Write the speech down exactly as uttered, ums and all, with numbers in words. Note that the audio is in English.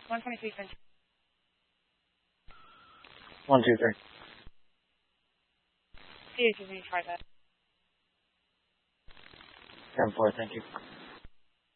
one twenty-three, ten. one two three. See if you can try that. ten four, thank you.